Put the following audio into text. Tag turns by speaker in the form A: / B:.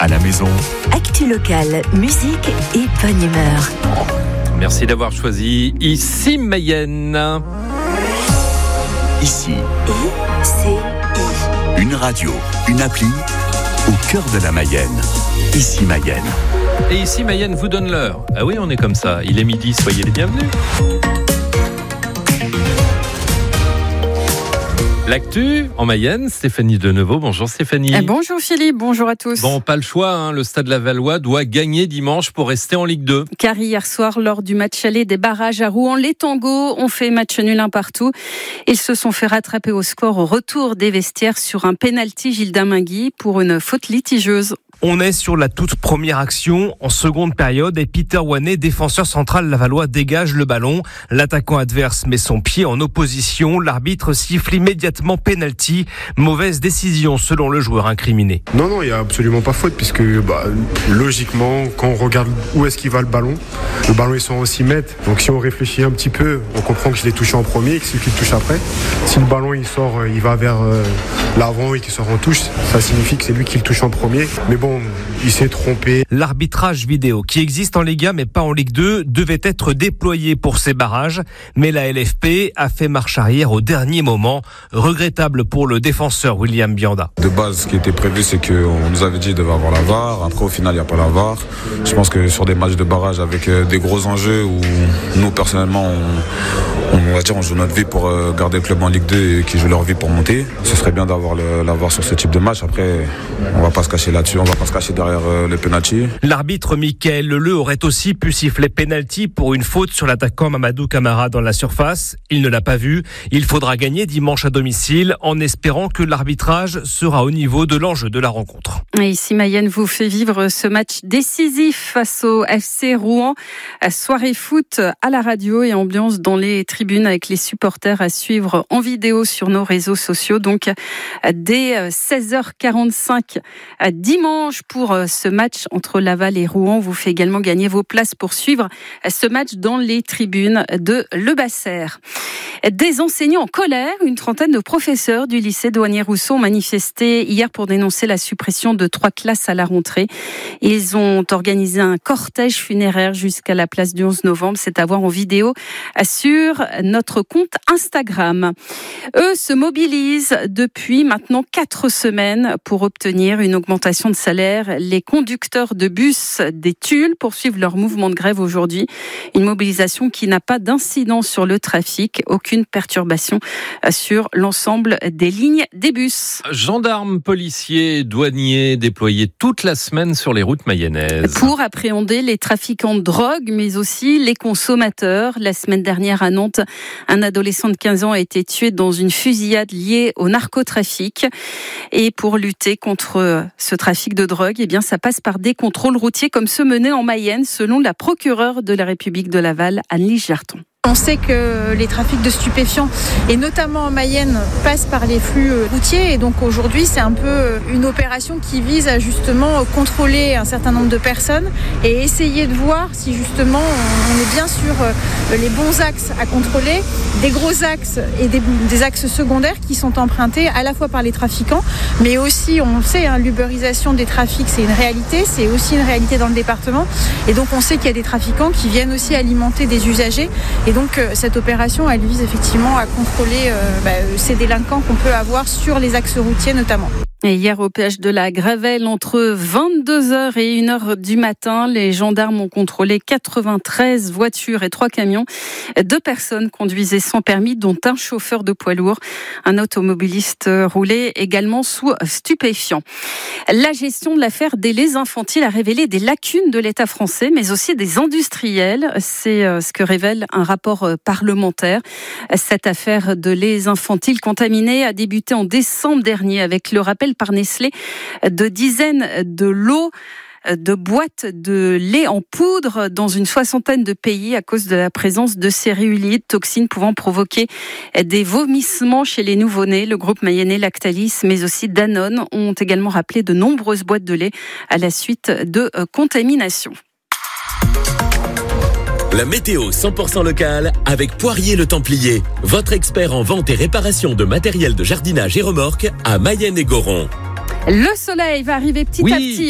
A: à la maison.
B: Actu locale, musique et bonne humeur.
C: Merci d'avoir choisi Ici Mayenne.
A: Ici,
B: I-C-I.
A: une radio, une appli au cœur de la Mayenne. Ici Mayenne.
C: Et Ici Mayenne vous donne l'heure. Ah oui, on est comme ça. Il est midi, soyez les bienvenus. L'actu en Mayenne, Stéphanie Denevaux. Bonjour Stéphanie.
D: Bonjour Philippe, bonjour à tous.
C: Bon, pas le choix, le Stade Lavallois doit gagner dimanche pour rester en Ligue 2.
D: Car hier soir, lors du match aller des barrages à Rouen, les Tangos ont fait match nul un partout. Ils se sont fait rattraper au score au retour des vestiaires sur un pénalty Gilda Mingui pour une faute litigieuse.
E: On est sur la toute première action en seconde période et Peter Wanet, défenseur central lavallois, dégage le ballon. L'attaquant adverse met son pied en opposition. L'arbitre siffle immédiatement penalty. Mauvaise décision selon le joueur incriminé.
F: Non, il n'y a absolument pas faute puisque logiquement, quand on regarde où est-ce qu'il va le ballon est sur un 6 mètres. Donc si on réfléchit un petit peu, on comprend que je l'ai touché en premier et que c'est lui qui le touche après. Si le ballon il sort, il va vers l'avant et qu'il sort en touche, ça signifie que c'est lui qui le touche en premier. Mais bon, il s'est trompé.
E: L'arbitrage vidéo, qui existe en Ligue 1 mais pas en Ligue 2, devait être déployé pour ces barrages. Mais la LFP a fait marche arrière au dernier moment. Regrettable pour le défenseur William Bianda.
G: De base, ce qui était prévu, c'est qu'on nous avait dit qu'il devait avoir la VAR. Après, au final, il n'y a pas la VAR. Je pense que sur des matchs de barrage avec des gros enjeux où nous, personnellement, on joue notre vie pour garder le club en Ligue 2 et qui joue leur vie pour monter. Ce serait bien d'avoir la VAR sur ce type de match. Après, on ne va pas se cacher là-dessus. On va pas se cacher derrière le penalty.
E: L'arbitre Mickaël Leleu aurait aussi pu siffler penalty pour une faute sur l'attaquant Mamadou Camara dans la surface. Il ne l'a pas vu. Il faudra gagner dimanche à domicile en espérant que l'arbitrage sera au niveau de l'enjeu de la rencontre.
D: Et Ici Mayenne vous fait vivre ce match décisif face au FC Rouen. Soirée foot à la radio et ambiance dans les tribunes avec les supporters à suivre en vidéo sur nos réseaux sociaux. Donc dès 16h45 dimanche pour ce match entre Laval et Rouen. Vous fait également gagner vos places pour suivre ce match dans les tribunes de Le Basser. Des enseignants en colère, une trentaine de professeurs du lycée Douanier-Rousseau ont manifesté hier pour dénoncer la suppression de 3 classes à la rentrée. Ils ont organisé un cortège funéraire jusqu'à la place du 11 novembre. C'est à voir en vidéo sur notre compte Instagram. Eux se mobilisent depuis maintenant 4 semaines pour obtenir une augmentation de salaire. Les conducteurs de bus des Tuiles poursuivent leur mouvement de grève aujourd'hui. Une mobilisation qui n'a pas d'incidence sur le trafic, aucune perturbation sur l'ensemble des lignes des bus.
C: Gendarmes, policiers, douaniers déployés toute la semaine sur les routes mayennaises.
D: Pour appréhender les trafiquants de drogue, mais aussi les consommateurs. La semaine dernière à Nantes, un adolescent de 15 ans a été tué dans une fusillade liée au narcotrafic. Et pour lutter contre ce trafic de drogue, ça passe par des contrôles routiers comme ceux menés en Mayenne, selon la procureure de la République de Laval, Anne-Lise Jarton.
H: On sait que les trafics de stupéfiants, et notamment en Mayenne, passent par les flux routiers. Et donc aujourd'hui, c'est un peu une opération qui vise à justement contrôler un certain nombre de personnes et essayer de voir si justement on est bien sur les bons axes à contrôler, des gros axes et des axes secondaires qui sont empruntés à la fois par les trafiquants, mais aussi, on sait, l'uberisation des trafics, c'est une réalité, c'est aussi une réalité dans le département. Et donc on sait qu'il y a des trafiquants qui viennent aussi alimenter des usagers. Et donc cette opération, elle vise effectivement à contrôler ces délinquants qu'on peut avoir sur les axes routiers notamment.
D: Et hier, au péage de la Gravelle, entre 22h et 1h du matin, les gendarmes ont contrôlé 93 voitures et 3 camions. 2 personnes conduisaient sans permis, dont un chauffeur de poids lourd. Un automobiliste roulait également sous stupéfiants. La gestion de l'affaire des laits infantiles a révélé des lacunes de l'État français, mais aussi des industriels. C'est ce que révèle un rapport parlementaire. Cette affaire de laits infantiles contaminés a débuté en décembre dernier avec le rappel par Nestlé de dizaines de lots de boîtes de lait en poudre dans une 60aine de pays à cause de la présence de cérulides, toxines pouvant provoquer des vomissements chez les nouveau-nés. Le groupe mayennais Lactalis, mais aussi Danone, ont également rappelé de nombreuses boîtes de lait à la suite de contamination.
I: La météo 100% locale avec Poirier le Templier, votre expert en vente et réparation de matériel de jardinage et remorques à Mayenne et Goron.
D: Le soleil va arriver petit à petit.